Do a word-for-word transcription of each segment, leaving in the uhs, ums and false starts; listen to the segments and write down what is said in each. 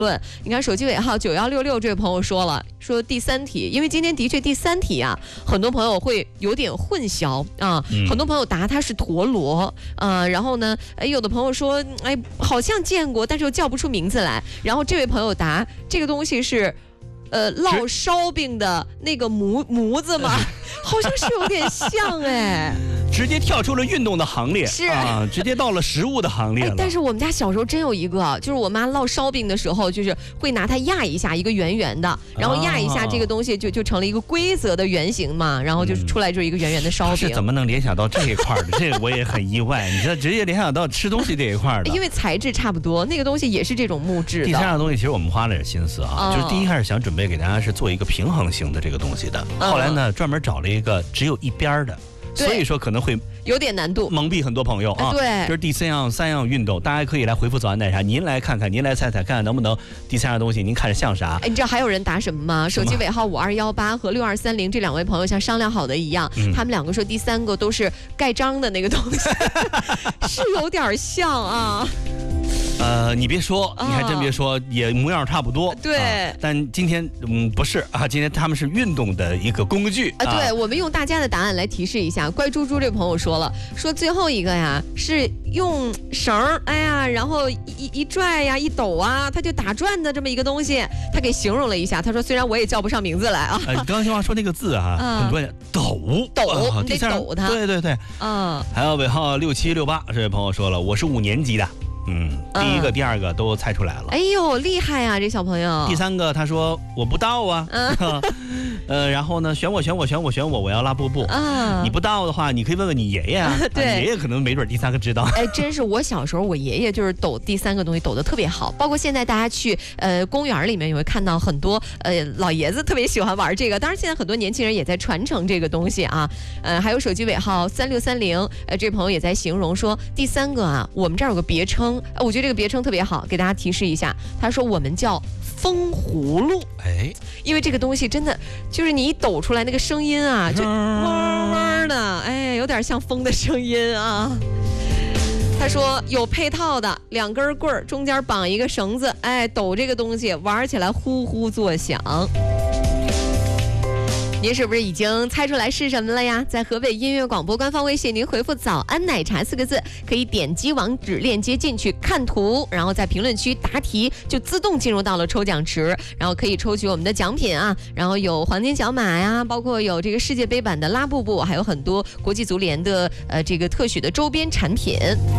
论。你看手机尾号九幺六六这位朋友说了，说第三题，因为今天的确第三题啊，很多朋友会有点混淆啊，嗯、很多朋友答它是陀螺，呃，然后呢，哎，有的朋友说，哎，好像见过，但是又叫不出名字来。然后这位朋友答这个东西是。呃，烙烧饼的那个模模子嘛，好像是有点像哎。 直接跳出了运动的行列， 是啊，直接到了食物的行列了。 哎、但是我们家小时候真有一个，就是我妈烙烧饼的时候，就是会拿它压一下，一个圆圆的，然后压一下这个东西就就成了一个规则的圆形嘛，然后就是出来就是一个圆圆的烧饼。 是怎么能联想到这一块的？这个我也很意外。你这直接联想到吃东西这一块的， 因为材质差不多，那个东西也是这种木质的。 第三样东西其实我们花了点心思啊，哦、就是第一开始想准备给大家是做一个平衡型的这个东西的，后来呢专门找了一个只有一边的。所以说可能会有点难度， 蒙蔽很多朋友啊。 对， 这是第三样三样运动，大家可以来回复早安奶茶，您来看看，您来猜猜看看能不能第三样东西您看着像啥？ 哎，你知道还有人答什么吗？手机尾号五二一八和六二三零这两位朋友像商量好的一样，嗯、他们两个说第三个都是盖章的那个东西，是有点像啊。 呃，你别说，你还真别说，哦、也模样差不多。 对、 啊，但今天嗯不是啊，今天他们是运动的一个工具啊。对，我们用大家的答案来提示一下。乖猪猪这朋友说了，说最后一个呀是用绳儿，哎呀，然后一一拽呀，一抖啊，它就打转的这么一个东西，他给形容了一下。他说虽然我也叫不上名字来啊。 呃，刚刚新华说那个字啊，啊很多人抖抖， 啊、 你得抖它。 对对对， 嗯。 还有尾号六七六八这位朋友说了，我是五年级的。嗯，第一个、嗯、第二个都猜出来了。 哎呦，厉害啊，这小朋友！ 第三个他说我不到啊，嗯、呃，然后呢，选我选我选我选我，我要拉布布啊！你不到的话，你可以问问你爷爷啊， 对， 啊、爷爷可能没准第三个知道。 哎，真是我小时候，我爷爷就是抖第三个东西抖得特别好，包括现在大家去呃公园里面也会看到很多呃老爷子特别喜欢玩这个，当然现在很多年轻人也在传承这个东西啊。呃，还有手机尾号三六三零，呃，这朋友也在形容说第三个啊，我们这儿有个别称。我觉得这个别称特别好，给大家提示一下。他说我们叫风葫芦，哎，因为这个东西真的就是你一抖出来那个声音啊，就嗡嗡的，哎，有点像风的声音啊。他说有配套的，两根棍儿中间绑一个绳子，哎，抖这个东西玩起来呼呼作响。您是不是已经猜出来是什么了呀？在河北音乐广播官方微信，您回复“早安奶茶”四个字，可以点击网址链接进去看图，然后在评论区答题，就自动进入到了抽奖池，然后可以抽取我们的奖品啊，然后有黄金小马呀，包括有这个世界杯版的拉布布，还有很多国际足联的呃这个特许的周边产品。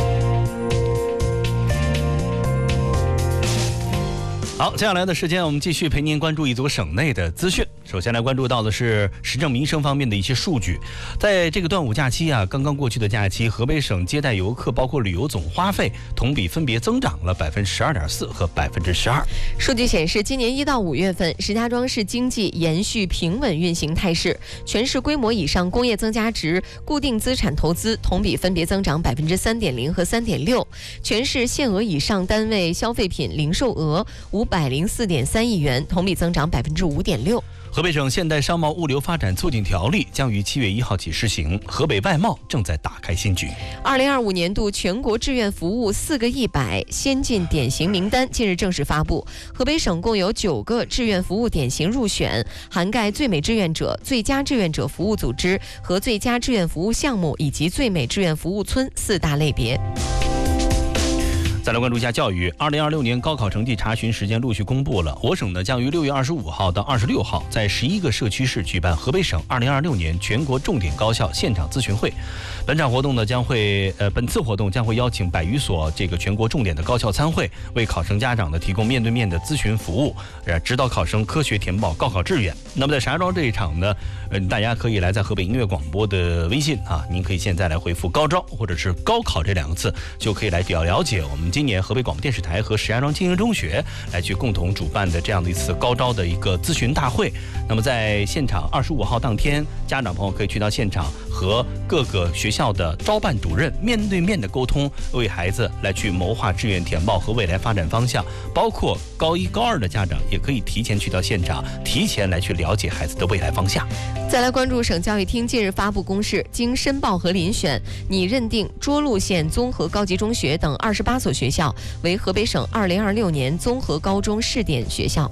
好，接下来的时间我们继续陪您关注一组省内的资讯。首先来关注到的是时政民生方面的一些数据。在这个端午假期啊，刚刚过去的假期，河北省接待游客包括旅游总花费同比分别增长了百分之十二点四和百分之十二。 数据显示，今年一到五月份，石家庄市经济延续平稳运行态势，全市规模以上工业增加值、固定资产投资同比分别增长百分之三点零和三点六，全市限额以上单位消费品零售额五百零四点三亿元，同比增长百分之五点六。 河北省现代商贸物流发展促进条例将于七月一号起施行，河北外贸正在打开新局。 二零二五年度全国志愿服务四个一百先进典型名单近日正式发布，河北省共有九个志愿服务典型入选，涵盖最美志愿者、最佳志愿者服务组织和最佳志愿服务项目以及最美志愿服务村四大类别。 再来关注一下教育。二零二六年高考成绩查询时间陆续公布了，我省呢将于六月二十五号到二十六号在十一个社区市举办河北省二零二六年全国重点高校现场咨询会。本场活动呢将会呃本次活动将会邀请百余所这个全国重点的高校参会，为考生家长呢提供面对面的咨询服务，呃指导考生科学填报高考志愿。那么在石家庄这一场呢，呃大家可以来在河北音乐广播的微信啊，您可以现在来回复高招或者是高考这两个字，就可以来比较了解我们今年河北广播电视台和石家庄经营中学来去共同主办的这样的一次高招的一个咨询大会。那么在现场二十五号当天，家长朋友可以去到现场和各个学校的招办主任面对面的沟通，为孩子来去谋划志愿填报和未来发展方向。包括高一高二的家长也可以提前去到现场，提前来去了解孩子的未来方向。 再来关注省教育厅近日发布公示，经申报和遴选，拟认定涿鹿县综合高级中学等二十八所学学校，为河北省二零二六年综合高中试点学校。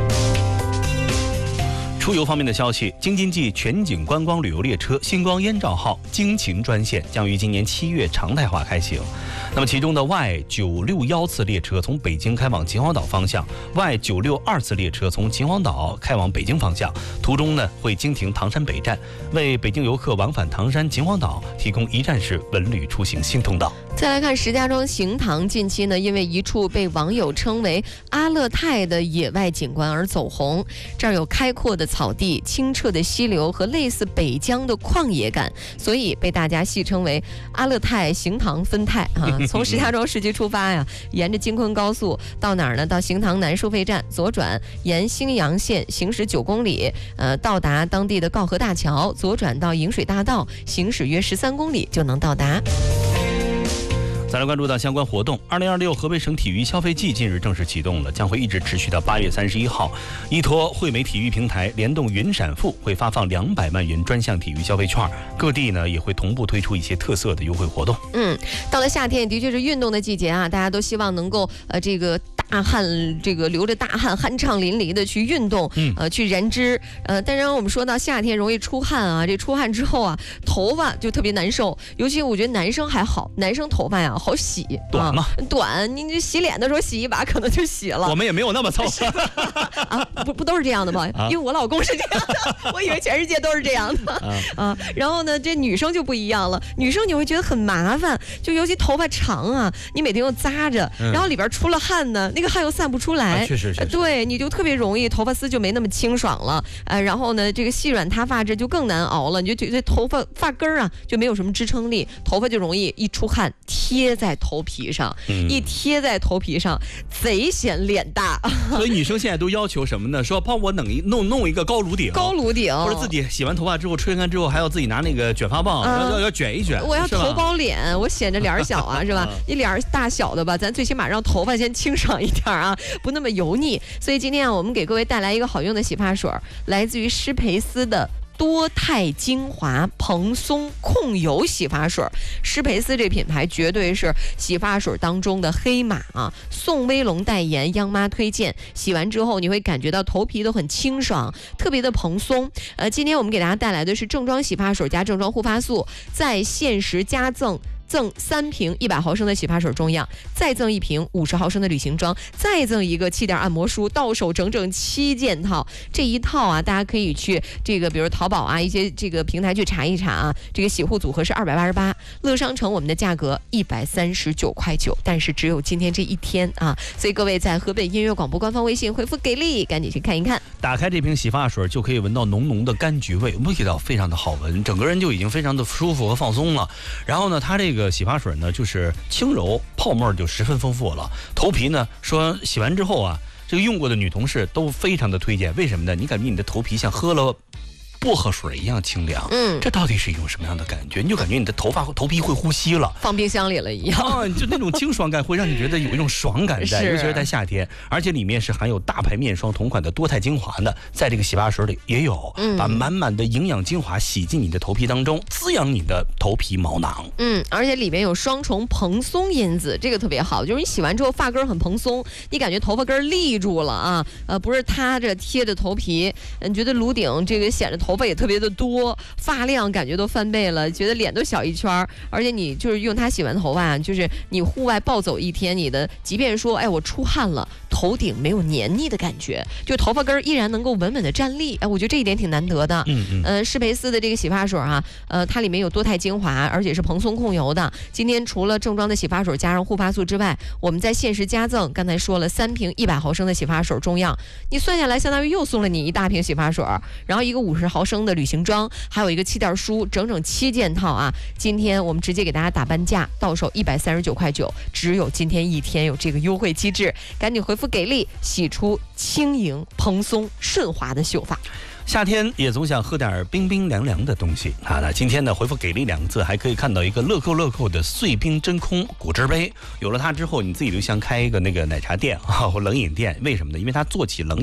出游方面的消息，京津冀全景观光旅游列车星光燕赵号京秦专线将于今年七月常态化开行。那么其中的 Y 九六一次列车从北京开往秦皇岛方向 ，Y 九六二次列车从秦皇岛开往北京方向，途中呢会经停唐山北站，为北京游客往返唐山、秦皇岛提供一站式文旅出行新通道。 再来看石家庄行堂，近期呢因为一处被网友称为阿勒泰的野外景观而走红。这儿有开阔的草地、清澈的溪流和类似北疆的旷野感，所以被大家戏称为阿勒泰行堂分泰啊。从石家庄市区出发呀，沿着京昆高速到哪儿呢？到行堂南收费站左转，沿兴阳线行驶九公里，呃，到达当地的告河大桥，左转到迎水大道，行驶约十三公里就能到达。 再来关注到相关活动，二零二六河北省体育消费季近日正式启动了，将会一直持续到八月三十一号。依托惠美体育平台联动云闪付，会发放两百万元专项体育消费券，各地呢也会同步推出一些特色的优惠活动。 嗯，到了夏天，的确是运动的季节啊，大家都希望能够呃这个大汗，这个流着大汗，酣畅淋漓的去运动，呃，去燃脂。呃，当然我们说到夏天容易出汗啊，这出汗之后啊，头发就特别难受，尤其我觉得男生还好，男生头发呀好洗， 短吗？ 啊、短，你这洗脸的时候洗一把可能就洗了。 我们也没有那么糙啊，不不都是这样的吗？啊、因为我老公是这样的，我以为全世界都是这样的啊, 啊。然后呢，这女生就不一样了，女生你会觉得很麻烦，就尤其头发长啊，你每天又扎着，嗯、然后里边出了汗呢，那个汗又散不出来， 啊、确实是、呃， 对，你就特别容易头发丝就没那么清爽了，呃，然后呢，这个细软塌发质就更难熬了，你就觉得头发发根儿啊就没有什么支撑力，头发就容易一出汗贴在头皮上，嗯、一贴在头皮上，贼显脸大。 所以女生现在都要求什么呢？说帮我弄一弄弄一个高颅顶， 高颅顶， 或者自己洗完头发之后吹干之后，还要自己拿那个卷发棒，嗯、要要卷一卷。 我要头包脸，我显着脸小啊，是吧？你脸大小的吧，咱最起码让头发先清爽一点啊，不那么油腻。所以今天啊，我们给各位带来一个好用的洗发水，来自于施培斯的多肽精华蓬松控油洗发水。施培斯这品牌绝对是洗发水当中的黑马啊！宋威龙代言，央妈推荐，洗完之后你会感觉到头皮都很清爽，特别的蓬松。呃，今天我们给大家带来的是正装洗发水加正装护发素，再限时加赠。赠三瓶一百毫升的洗发水中样，再赠一瓶五十毫升的旅行装，再赠一个气垫按摩梳，到手整整七件套。这一套啊，大家可以去这个，比如淘宝啊，一些这个平台去查一查啊。这个洗护组合是二百八十八，乐商城我们的价格一百三十九块九，但是只有今天这一天啊，所以各位在河北音乐广播官方微信回复给力，赶紧去看一看。 打开这瓶洗发水就可以闻到浓浓的柑橘味，味道非常的好闻，整个人就已经非常的舒服和放松了。然后呢，它这个这个洗发水呢，就是轻柔，泡沫就十分丰富了。头皮呢，说洗完之后啊，这个用过的女同事都非常的推荐。为什么呢？你感觉你的头皮像喝了薄荷水一样清凉，嗯，这到底是一种什么样的感觉？你就感觉你的头发头皮会呼吸了， 放冰箱里了一样啊！就那种清爽感会让你觉得有一种爽感在，尤其是在夏天，而且里面是含有大牌面霜同款的多肽精华的，在这个洗发水里也有，嗯、把满满的营养精华洗进你的头皮当中，滋养你的头皮毛囊。 嗯，而且里面有双重蓬松因子，这个特别好，就是你洗完之后发根很蓬松，你感觉头发根立住了啊，呃，不是塌着贴着头皮，你觉得颅顶这个显着头发也特别的多，发量感觉都翻倍了，觉得脸都小一圈，而且你就是用它洗完头发，就是你户外暴走一天，你的即便说哎我出汗了，头顶没有黏腻的感觉，就头发根依然能够稳稳的站立，哎，我觉得这一点挺难得的。嗯嗯。呃，施培斯的这个洗发水啊，呃，它里面有多肽精华，而且是蓬松控油的。今天除了正装的洗发水加上护发素之外，我们在限时加赠，刚才说了三瓶一百毫升的洗发水中样，你算下来相当于又送了你一大瓶洗发水，然后一个五十毫升的旅行装，还有一个气垫梳，整整七件套啊！今天我们直接给大家打半价，到手一百三十九块九，只有今天一天有这个优惠机制，赶紧回复给力，洗出轻盈、蓬松、顺滑的秀发。 夏天也总想喝点冰冰凉凉的东西啊！那今天呢，回复给力两个字，还可以看到一个乐扣乐扣的碎冰真空果汁杯。有了它之后，你自己就像开一个那个奶茶店啊或冷饮店。为什么呢？因为它做起冷饮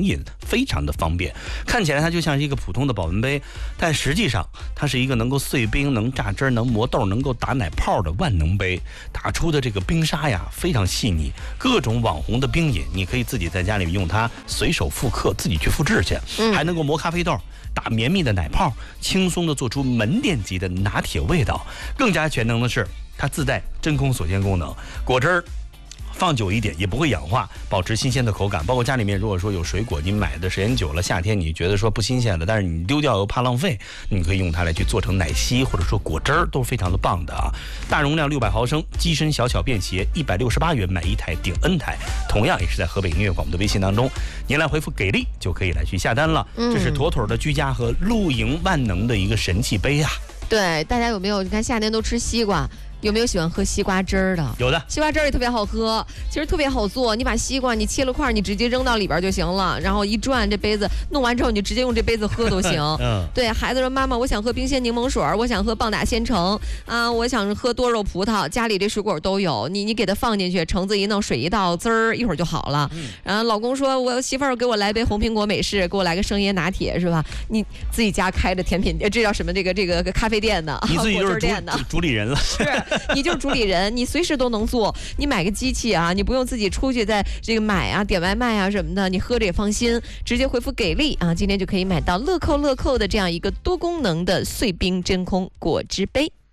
非常的方便。看起来它就像是一个普通的保温杯，但实际上它是一个能够碎冰、能榨汁、能磨豆、能够打奶泡的万能杯。打出的这个冰沙呀非常细腻，各种网红的冰饮你可以自己在家里用它随手复刻，自己去复制去，还能够磨咖啡豆、打绵密的奶泡，轻松的做出门店级的拿铁味道。更加全能的是，它自带真空锁鲜功能，果汁儿放久一点也不会氧化，保持新鲜的口感。包括家里面如果说有水果，你买的时间久了，夏天你觉得说不新鲜的，但是你丢掉又怕浪费，你可以用它来去做成奶昔或者说果汁儿，都是非常的棒的啊。大容量六百毫升，机身小巧便携，一百六十八元买一台顶 N 台，同样也是在河北音乐广播的微信当中，您来回复给力就可以来去下单了。这是妥妥的居家和露营万能的一个神器杯啊。 对，大家有没有？你看夏天都吃西瓜。有没有喜欢喝西瓜汁儿的？ 有的， 西瓜汁儿也特别好喝，其实特别好做。你把西瓜你切了块，你直接扔到里边就行了，然后一转这杯子，弄完之后你就直接用这杯子喝都行。嗯，对孩子说妈妈，我想喝冰鲜柠檬水，我想喝棒打鲜橙啊，我想喝多肉葡萄，家里这水果都有，你你给它放进去，橙子一弄，水一倒，滋儿一会儿就好了。嗯、然后老公说，我媳妇儿给我来杯红苹果美式，给我来个生椰拿铁，是吧？你自己家开的甜品，这叫什么？这个这个咖啡店的， 你自己就是主主理人了。 是。你就是主理人，你随时都能做。你买个机器啊，你不用自己出去在这个买啊、点外卖啊什么的，你喝着也放心。直接回复给力啊，今天就可以买到乐扣乐扣的这样一个多功能的碎冰真空果汁杯。